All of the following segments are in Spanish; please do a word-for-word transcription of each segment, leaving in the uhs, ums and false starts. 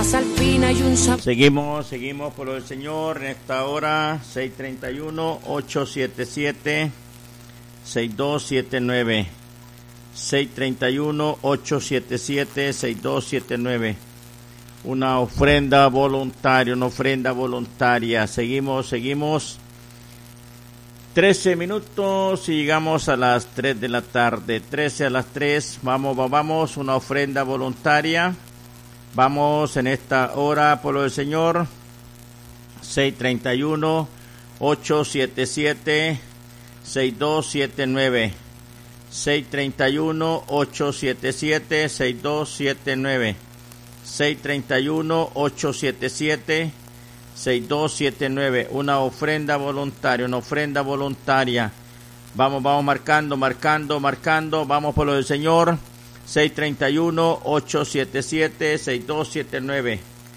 más alpina y un sabor. Seguimos, seguimos por lo del Señor en esta hora. Seis treinta y uno, ocho siete siete, seis dos siete nueve. seis treinta y uno, ocho siete siete, seis dos siete nueve. Una ofrenda voluntaria, una ofrenda voluntaria. Seguimos, seguimos. trece minutos y llegamos a las tres de la tarde. trece a las tres. Vamos, vamos, una ofrenda voluntaria. Vamos en esta hora por lo del Señor. seis treinta y uno, ocho siete siete, seis dos siete nueve. seis treinta y uno, ocho siete siete, seis dos siete nueve. seis treinta y uno, ocho siete siete, seis dos siete nueve. Una ofrenda voluntaria, una ofrenda voluntaria. Vamos, vamos marcando, marcando, marcando. Vamos por lo del Señor. seis treinta y uno, ocho siete siete, seis dos siete nueve.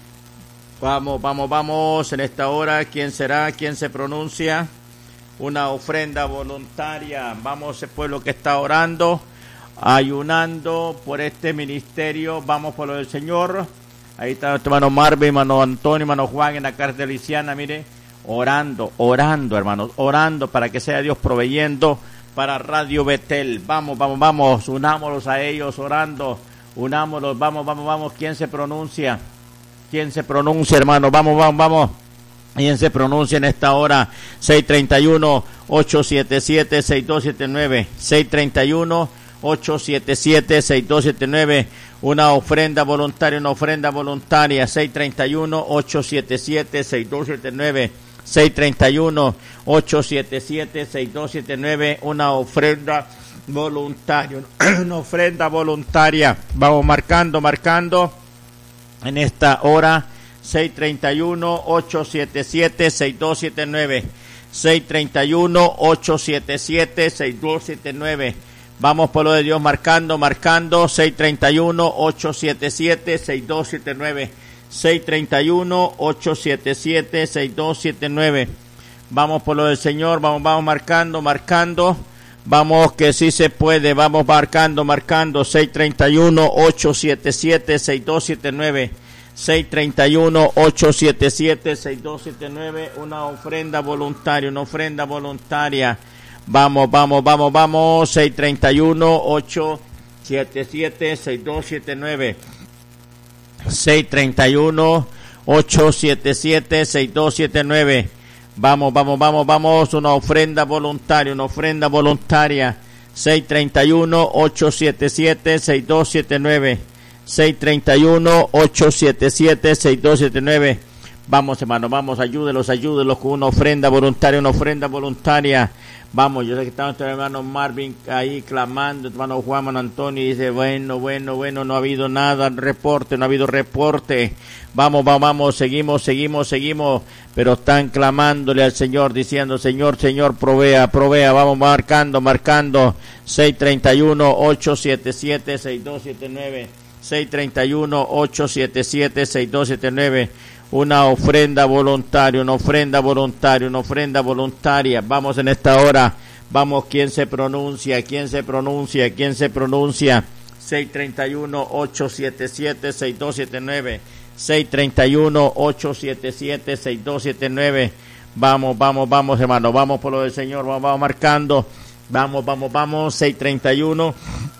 Vamos, vamos, vamos. En esta hora, ¿quién será? ¿Quién se pronuncia? Una ofrenda voluntaria. Vamos, el pueblo que está orando, ayunando por este ministerio. Vamos por lo del Señor. Ahí está nuestro hermano Marvin, hermano Antonio, hermano Juan en la cárcel Lisiana, mire, orando, orando, hermanos, orando para que sea Dios proveyendo para Radio Betel. Vamos, vamos, vamos, unámonos a ellos orando, unámonos, vamos, vamos, vamos. ¿Quién se pronuncia? ¿Quién se pronuncia, hermano? Vamos, vamos, vamos. ¿Quién se pronuncia en esta hora? seis treinta y uno, ocho siete siete, seis dos siete nueve. seis treinta y uno, ocho siete siete, seis dos siete nueve. Una ofrenda voluntaria, una ofrenda voluntaria. seis treinta y uno, ocho siete siete, seis dos siete nueve. seis treinta y uno, ocho siete siete, seis dos siete nueve. Una ofrenda voluntaria, una ofrenda voluntaria. Vamos marcando, marcando en esta hora. seis treinta y uno, ocho siete siete, seis dos siete nueve. seis treinta y uno, ocho siete siete, seis dos siete nueve. Vamos por lo de Dios marcando, marcando. seis treinta y uno, ocho siete siete, seis dos siete nueve. seis treinta y uno, ocho siete siete, seis dos siete nueve. Vamos por lo del Señor, vamos, vamos marcando, marcando. Vamos que sí se puede, vamos marcando, marcando. seis treinta y uno, ocho siete siete, seis dos siete nueve. seis treinta y uno, ocho siete siete, seis dos siete nueve. Una ofrenda voluntaria, una ofrenda voluntaria. Vamos, vamos, vamos, vamos. seis treinta y uno, ocho siete siete, seis dos siete nueve. seis treinta y uno, ocho siete siete, seis dos siete nueve. Vamos, vamos, vamos, vamos. Una ofrenda voluntaria, una ofrenda voluntaria. seis treinta y uno, ocho siete siete, seis dos siete nueve. seis treinta y uno, ocho siete siete, seis dos siete nueve. Vamos, hermano, vamos, ayúdelos, ayúdelos con una ofrenda voluntaria, una ofrenda voluntaria. Vamos, yo sé que está nuestro hermano Marvin ahí clamando, hermano Juan, hermano Antonio, y dice, bueno, bueno, bueno, no ha habido nada, reporte, no ha habido reporte. Vamos, vamos, vamos, seguimos, seguimos, seguimos, pero están clamándole al Señor, diciendo, Señor, Señor, provea, provea. Vamos marcando, marcando. seis treinta y uno, ocho siete siete, seis dos siete nueve. seis treinta y uno, ocho siete siete, seis dos siete nueve. Una ofrenda voluntaria, una ofrenda voluntaria, una ofrenda voluntaria. Vamos en esta hora. Vamos, ¿quién se pronuncia? ¿Quién se pronuncia? ¿Quién se pronuncia? seis treinta y uno, ocho siete siete, seis dos siete nueve. seis treinta y uno, ocho siete siete, seis dos siete nueve. Vamos, vamos, vamos, hermano. Vamos por lo del Señor. Vamos, vamos marcando. Vamos, vamos, vamos. seis treinta y uno,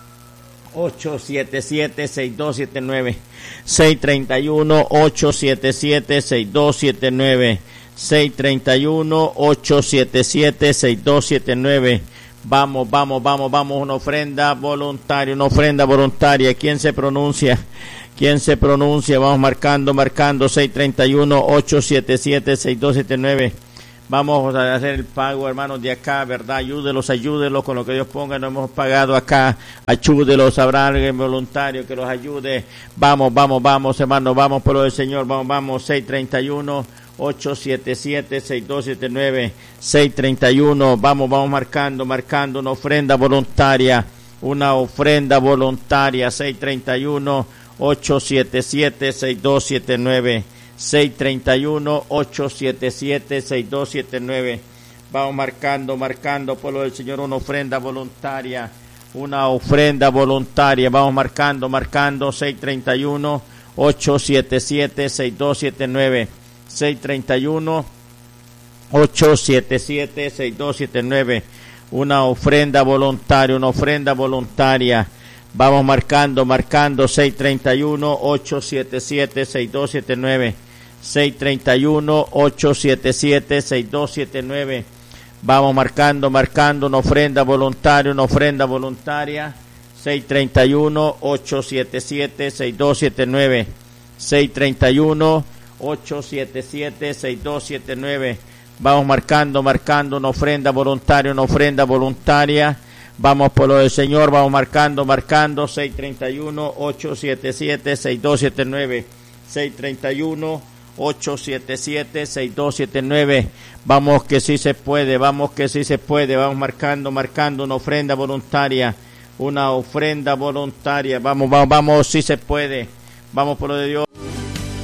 ocho siete siete, seis dos siete nueve. seis treinta y uno, ocho siete siete, seis dos siete nueve. seis treinta y uno, ocho siete siete, seis dos siete nueve. Vamos, vamos, vamos, vamos, una ofrenda voluntaria, una ofrenda voluntaria. ¿Quién se pronuncia? ¿Quién se pronuncia? Vamos marcando, marcando. seis treinta y uno, ocho siete siete, seis dos siete nueve. Vamos a hacer el pago, hermanos, de acá, ¿verdad? Ayúdelos, ayúdelos con lo que Dios ponga. No hemos pagado acá. Ayúdelos, habrá alguien voluntario que los ayude. Vamos, vamos, vamos, hermanos, vamos por lo del Señor. Vamos, vamos, seis treinta y uno, ocho siete siete, seis dos siete nueve. seis treinta y uno, vamos, vamos marcando, marcando una ofrenda voluntaria. Una ofrenda voluntaria. seis treinta y uno, ocho siete siete, seis dos siete nueve. seis treinta y uno, ocho siete siete, seis dos siete nueve. Vamos marcando, marcando por lo del Señor una ofrenda voluntaria, una ofrenda voluntaria. Vamos marcando, marcando. seis treinta y uno, ocho siete siete, seis dos siete nueve, seis tres uno, ocho siete siete, seis dos siete nueve. Una ofrenda voluntaria, una ofrenda voluntaria. Vamos marcando, marcando seis tres uno, ocho siete siete, seis dos siete nueve, seis tres uno, ocho siete siete, seis dos siete nueve. Vamos marcando, marcando una ofrenda voluntaria, una ofrenda voluntaria. seis tres uno, ocho siete siete, seis dos siete nueve, seis tres uno, ocho siete siete, seis dos siete nueve. Vamos marcando, marcando una ofrenda voluntaria, una ofrenda voluntaria. Vamos por lo del Señor, vamos marcando, marcando seis tres uno, ocho siete siete, seis dos siete nueve, seis tres uno, ocho siete siete, seis dos siete nueve. Vamos que sí se puede, vamos que sí se puede. Vamos marcando, marcando una ofrenda voluntaria, una ofrenda voluntaria. Vamos, vamos, vamos, sí se puede. Vamos por lo de Dios.